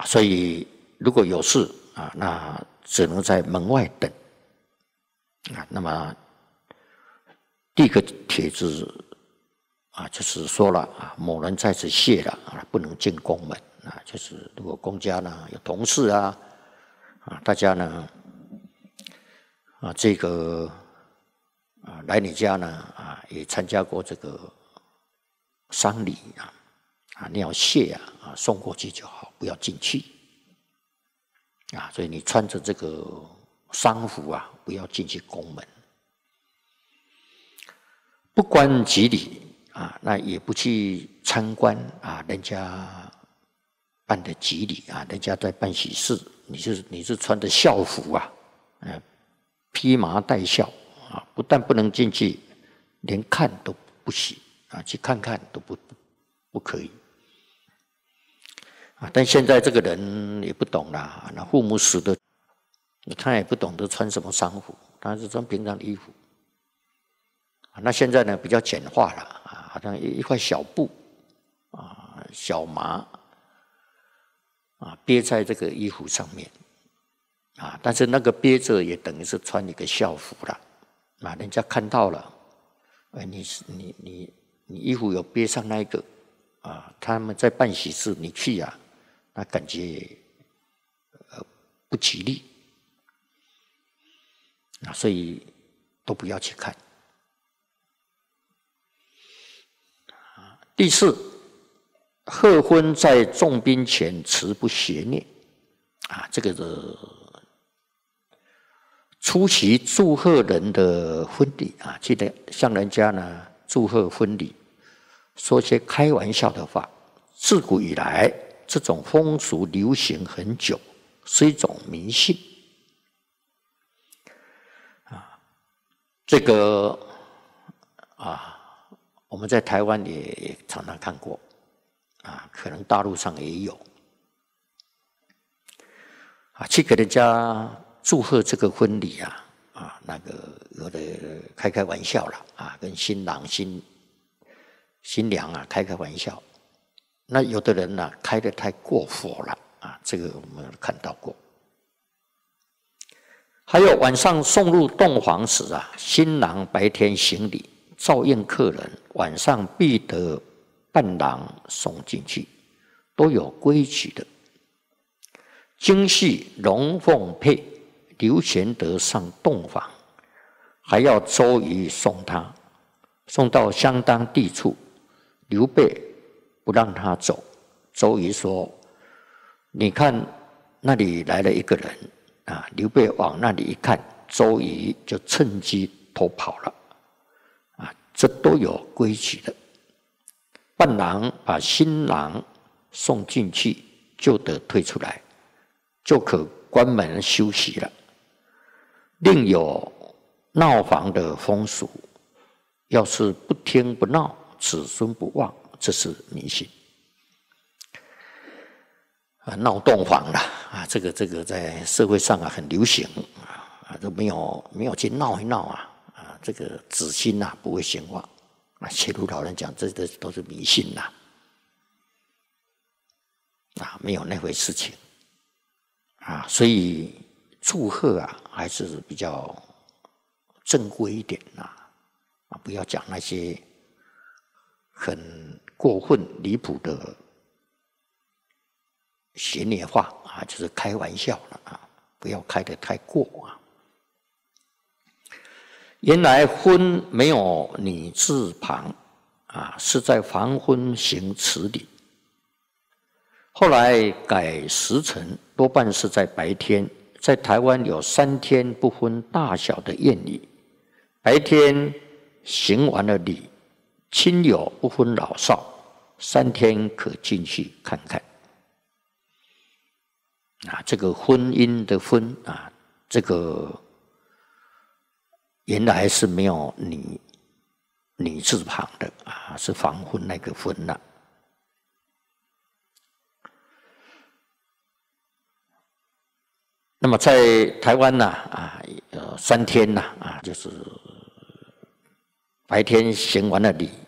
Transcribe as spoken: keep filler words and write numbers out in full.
所以如果有事啊，那只能在门外等啊。那么第一个帖子啊，就是说了啊，某人在此谢了啊，不能进宫门啊。就是如果公家呢有同事啊啊，大家呢啊这个啊来你家呢啊也参加过这个丧礼啊啊，你要谢啊啊送过去就好，不要进去啊。所以你穿着这个丧服啊，不要进去宫门。不观吉礼啊，那也不去参观啊，人家办的吉礼啊，人家在办喜事，你是你是穿的孝服啊，呃，披麻戴孝啊，不但不能进去，连看都不行啊，去看看都不不可以啊。但现在这个人也不懂啦，那父母死的，他也不懂得穿什么丧服，他是穿平常的衣服。那现在呢比较简化了啊，好像一块小布啊、小麻啊憋在这个衣服上面啊，但是那个憋着也等于是穿一个孝服了啊，人家看到了，哎，你你你你衣服有憋上那一个啊，他们在办喜事，你去啊，那感觉呃不吉利啊，所以都不要去看。第四，贺婚在众宾前辞不邪念啊，这个的出席祝贺人的婚礼啊，记得向人家呢祝贺婚礼，说些开玩笑的话。自古以来，这种风俗流行很久，是一种迷信啊。这个啊。我们在台湾也常常看过啊，可能大陆上也有啊，去给人家祝贺这个婚礼啊啊，那个有的开开玩笑了啊，跟新郎新新娘啊开开玩笑，那有的人呢、啊、开得太过火了啊，这个我们看到过。还有晚上送入洞房时啊，新郎白天行礼照应客人，晚上必得伴郎送进去，都有规矩的。京戏龙凤配，刘玄德上洞房，还要周瑜送他，送到相当地处，刘备不让他走。周瑜说：“你看那里来了一个人啊！”刘备往那里一看，周瑜就趁机偷跑了。这都有规矩的。伴郎把新郎送进去，就得退出来，就可关门休息了。另有闹房的风俗，要是不听不闹，子孙不旺，这是迷信。啊，闹洞房了啊，这个这个在社会上啊很流行啊，都没有没有去闹一闹啊。这个子孙呐不会兴旺啊，切如老人讲，这这都是迷信呐，啊，没有那回事情啊，所以祝贺啊还是比较正规一点呐，啊，不要讲那些很过分离谱的邪孽话啊，就是开玩笑了啊，不要开得太过啊。原来婚没有女字旁啊，是在黄昏行此礼。后来改时辰，多半是在白天。在台湾有三天不分大小的宴礼，白天行完了礼，亲友不分老少，三天可进去看看。啊，这个婚姻的婚啊，这个原来是没有女女字旁的啊，是黄昏那个昏呐、啊。那么在台湾呢啊，呃三天呐啊，就是白天行完了礼